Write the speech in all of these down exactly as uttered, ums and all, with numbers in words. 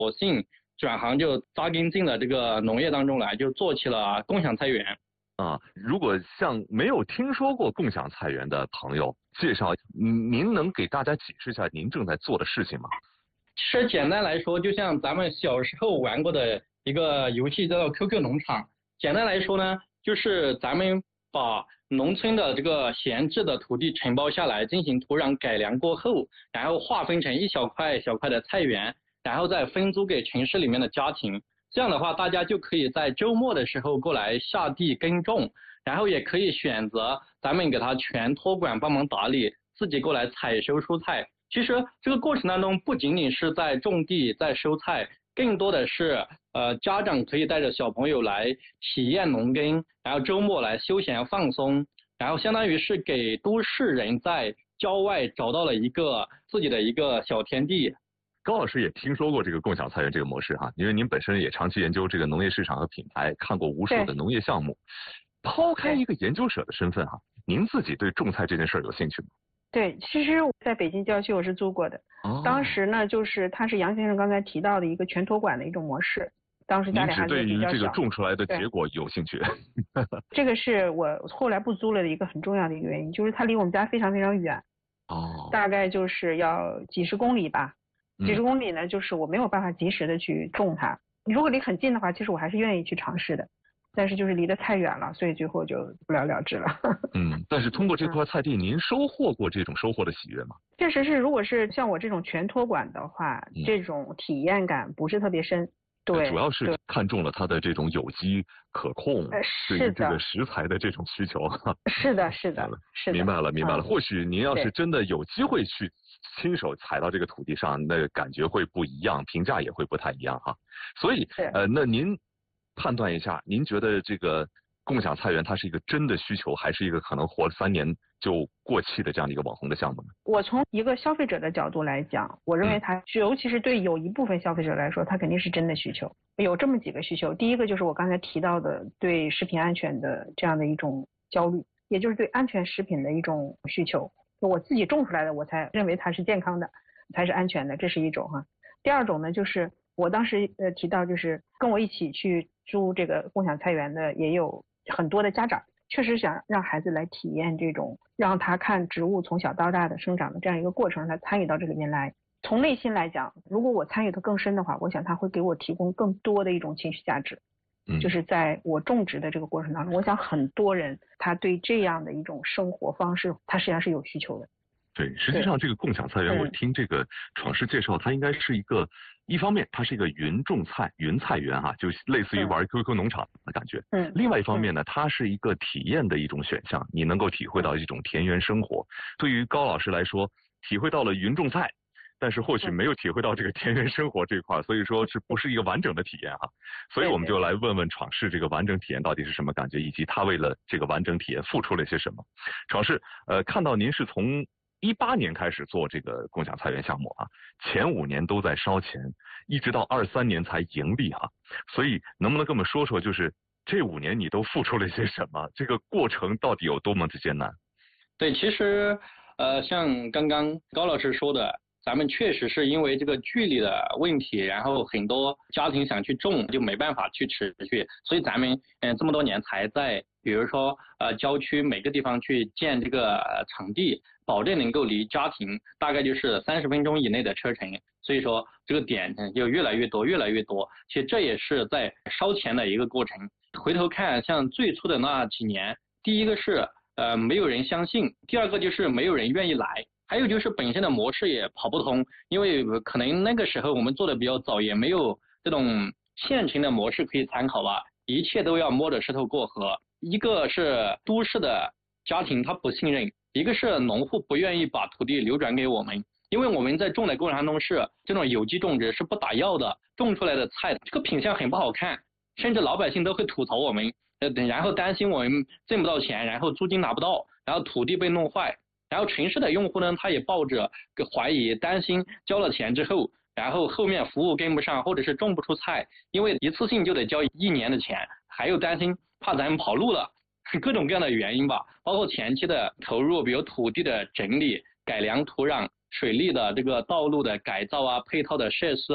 索性转行就扎根进了这个农业当中来，就做起了共享菜园。 啊，如果像没有听说过共享菜园的朋友介绍，您能给大家解释一下您正在做的事情吗？ 其实简单来说，就像咱们小时候玩过的一个游戏叫做 Q Q 农场。简单来说呢，就是咱们把农村的这个闲置的土地承包下来，进行土壤改良过后，然后划分成一小块小块的菜园，然后再分租给城市里面的家庭。这样的话，大家就可以在周末的时候过来下地耕种，然后也可以选择咱们给他全托管帮忙打理，自己过来采收蔬菜。其实这个过程当中不仅仅是在种地在收菜，更多的是呃家长可以带着小朋友来体验农耕，然后周末来休闲放松，然后相当于是给都市人在郊外找到了一个自己的一个小天地。 高老师也听说过这个共享菜园这个模式哈，因为您本身也长期研究这个农业市场和品牌，看过无数的农业项目。抛开一个研究者的身份哈，您自己对种菜这件事儿有兴趣吗？ 对，其实我在北京郊区我是租过的，哦、当时呢就是它是杨先生刚才提到的一个全托管的一种模式。当时家里孩子比较小。 您只对于这个种出来的结果有兴趣？ 这个是我后来不租了的一个很重要的一个原因，就是它离我们家非常非常远。哦。大概就是要几十公里吧。几十公里呢，就是我没有办法及时的去种它。如果离很近的话，其实我还是愿意去尝试的，但是就是离得太远了，所以最后就不了了之了。 嗯，但是通过这块菜地，您收获过这种收获的喜悦吗？ 确实是，如果是像我这种全托管的话，嗯、这种体验感不是特别深。对， 主要是看中了它的这种有机可控， 呃、 对于这个食材的这种需求。 是的，是的，是的。 明白了，明白了。嗯、或许您要是真的有机会去亲手踩到这个土地上，那感觉会不一样，评价也会不太一样哈。所以，呃，那您判断一下，您觉得这个共享菜园它是一个真的需求，还是一个可能活三年就过气的这样的一个网红的项目呢？ 我从一个消费者的角度来讲，我认为它，嗯、尤其是对有一部分消费者来说，它肯定是真的需求。有这么几个需求，第一个就是我刚才提到的对食品安全的这样的一种焦虑，也就是对安全食品的一种需求。我自己种出来的，我才认为它是健康的，才是安全的，这是一种哈。第二种呢，就是我当时呃提到，就是跟我一起去租这个共享菜园的也有很多的家长，确实想让孩子来体验这种，让他看植物从小到大的生长的这样一个过程，他参与到这里面来。从内心来讲，如果我参与的更深的话，我想他会给我提供更多的一种情绪价值。嗯，就是在我种植的这个过程当中，我想很多人他对这样的一种生活方式，他实际上是有需求的。 对，实际上这个共享菜园，我听这个闯师介绍，它应该是一个，一方面它是一个云种菜、云菜园哈、啊，就类似于玩 Q Q 农场的感觉。嗯。另外一方面呢，它是一个体验的一种选项，你能够体会到一种田园生活。对于高老师来说，体会到了云种菜，但是或许没有体会到这个田园生活这块，所以说是不是一个完整的体验哈、啊？所以我们就来问问闯师这个完整体验到底是什么感觉，以及他为了这个完整体验付出了些什么。闯师，呃，看到您是从一八年开始做这个共享菜园项目啊，前五年都在烧钱，一直到二三年才盈利啊。所以能不能跟我们说说，就是这五年你都付出了些什么？这个过程到底有多么的艰难？ 对，其实呃，像刚刚高老师说的，咱们确实是因为这个距离的问题，然后很多家庭想去种就没办法去持续，所以咱们嗯、呃、这么多年才在比如说呃郊区每个地方去建这个、呃、场地。保证能够离家庭大概就是三十分钟以内的车程，所以说这个点就越来越多越来越多，其实这也是在烧钱的一个过程。回头看像最初的那几年，第一个是呃没有人相信，第二个就是没有人愿意来，还有就是本身的模式也跑不通，因为可能那个时候我们做的比较早，也没有这种现成的模式可以参考吧，一切都要摸着石头过河。一个是都市的家庭他不信任，一个是农户不愿意把土地流转给我们，因为我们在种的过程当中是这种有机种植，是不打药的，种出来的菜这个品相很不好看，甚至老百姓都会吐槽我们，呃，然后担心我们挣不到钱，然后租金拿不到，然后土地被弄坏，然后城市的用户呢，他也抱着个怀疑，担心交了钱之后，然后后面服务跟不上，或者是种不出菜，因为一次性就得交一年的钱，还有担心怕咱们跑路了。各种各样的原因吧，包括前期的投入，比如土地的整理、改良土壤、水利的这个道路的改造啊、配套的设施啊，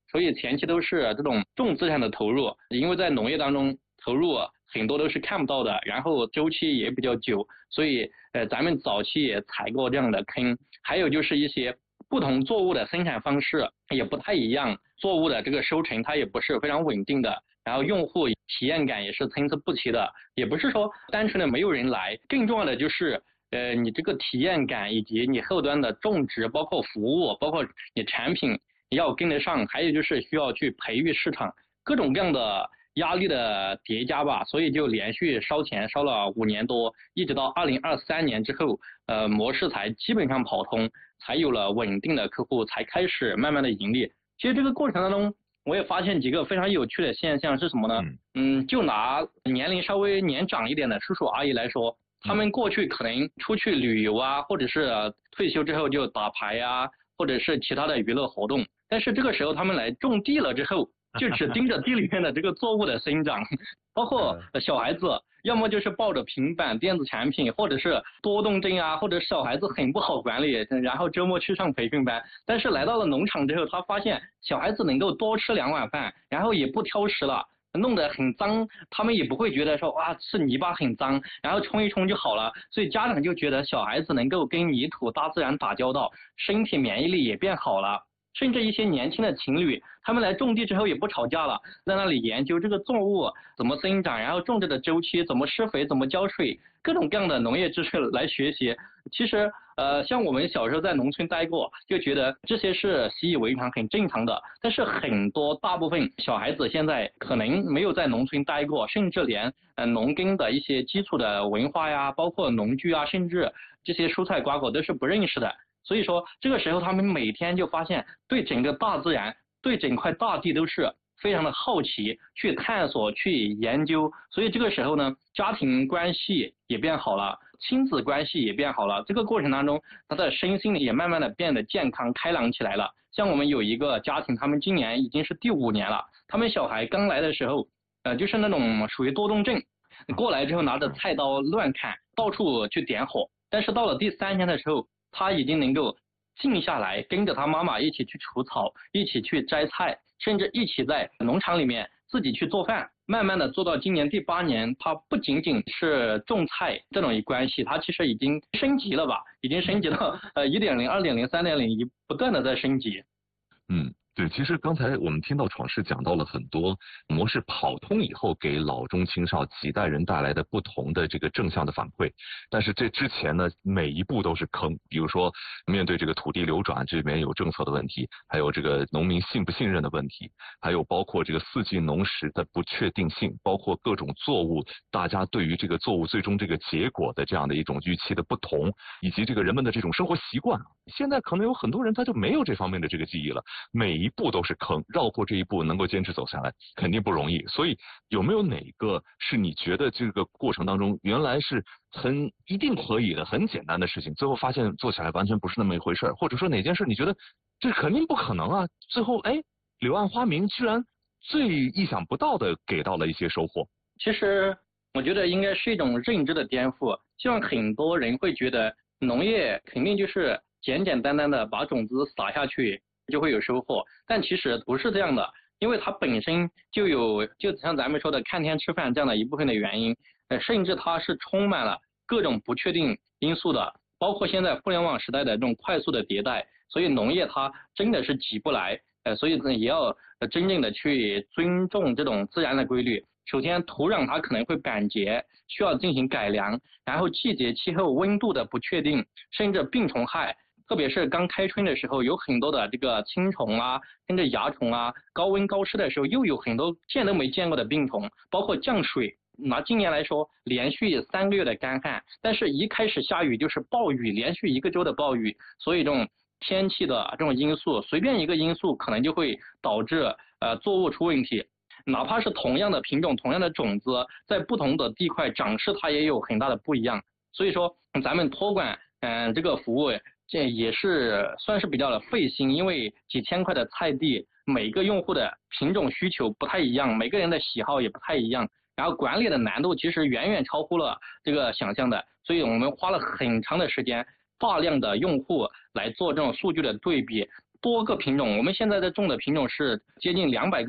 所以前期都是这种重资产的投入，因为在农业当中投入很多都是看不到的，然后周期也比较久，所以呃咱们早期也踩过这样的坑。还有就是一些不同作物的生产方式也不太一样，作物的这个收成它也不是非常稳定的，然后用户体验感也是参差不齐的，也不是说单纯的没有人来，更重要的就是呃你这个体验感以及你后端的种植，包括服务，包括你产品要跟得上，还有就是需要去培育市场，各种各样的压力的叠加吧，所以就连续烧钱烧了五年多，一直到二零二三年之后，呃，模式才基本上跑通，才有了稳定的客户，才开始慢慢的盈利。其实这个过程当中，我也发现几个非常有趣的现象是什么呢？嗯，就拿年龄稍微年长一点的叔叔阿姨来说，他们过去可能出去旅游啊，或者是退休之后就打牌啊，或者是其他的娱乐活动，但是这个时候他们来种地了之后，就只盯着地里面的这个作物的生长，包括小孩子，要么就是抱着平板电子产品，或者是多动症啊，或者小孩子很不好管理，然后周末去上培训班。但是来到了农场之后，他发现小孩子能够多吃两碗饭，然后也不挑食了，弄得很脏，他们也不会觉得说哇是泥巴很脏，然后冲一冲就好了。所以家长就觉得小孩子能够跟泥土大自然打交道，身体免疫力也变好了。甚至一些年轻的情侣，他们来种地之后也不吵架了，在那里研究这个作物怎么生长，然后种植的周期，怎么施肥，怎么浇水，各种各样的农业知识来学习。其实呃，像我们小时候在农村待过，就觉得这些是习以为常很正常的，但是很多大部分小孩子现在可能没有在农村待过，甚至连呃农耕的一些基础的文化呀，包括农具啊，甚至这些蔬菜瓜果都是不认识的。所以说这个时候他们每天就发现对整个大自然，对整块大地都是非常的好奇，去探索，去研究。所以这个时候呢，家庭关系也变好了，亲子关系也变好了，这个过程当中他的身心也慢慢的变得健康开朗起来了。像我们有一个家庭，他们今年已经是第五年了，他们小孩刚来的时候呃就是那种属于多动症，过来之后拿着菜刀乱砍，到处去点火，但是到了第三天的时候，他已经能够静下来，跟着他妈妈一起去除草，一起去摘菜，甚至一起在农场里面自己去做饭。慢慢的做到今年第八年，他不仅仅是种菜这种一关系，他其实已经升级了吧，已经升级到呃一点零、二点零、三点零，不断的在升级。 嗯。对，其实刚才我们听到闯世讲到了很多模式跑通以后给老中青少几代人带来的不同的这个正向的反馈，但是这之前呢，每一步都是坑，比如说面对这个土地流转，这里面有政策的问题，还有这个农民信不信任的问题，还有包括这个四季农时的不确定性，包括各种作物，大家对于这个作物最终这个结果的这样的一种预期的不同，以及这个人们的这种生活习惯，现在可能有很多人他就没有这方面的这个记忆了，每一一步都是坑，绕过这一步能够坚持走下来肯定不容易。所以有没有哪个是你觉得这个过程当中原来是很一定可以的很简单的事情，最后发现做起来完全不是那么一回事，或者说哪件事你觉得这肯定不可能啊，最后哎柳暗花明居然最意想不到的给到了一些收获。 其实我觉得应该是一种认知的颠覆，像很多人会觉得农业肯定就是简简单单的把种子撒下去就会有收获，但其实不是这样的，因为它本身就有就像咱们说的看天吃饭这样的一部分的原因，呃，甚至它是充满了各种不确定因素的，包括现在互联网时代的这种快速的迭代，所以农业它真的是挤不来，呃，所以呢也要真正的去尊重这种自然的规律。首先土壤它可能会板结，需要进行改良，然后季节气候温度的不确定，甚至病虫害，特别是刚开春的时候，有很多的这个青虫啊，甚至蚜虫啊，高温高湿的时候又有很多见都没见过的病虫，包括降水。拿今年来说，连续三个月的干旱，但是一开始下雨就是暴雨，连续一个周的暴雨，所以这种天气的这种因素，随便一个因素可能就会导致呃作物出问题。哪怕是同样的品种、同样的种子，在不同的地块长势它也有很大的不一样。所以说，咱们托管嗯、呃、这个服务，这也是算是比较的费心，因为几千块的菜地，每个用户的品种需求不太一样，每个人的喜好也不太一样，然后管理的难度其实远远超乎了这个想象的，所以我们花了很长的时间，大量的用户来做这种数据的对比， 多个品种，我们现在的种的品种是接近两百个。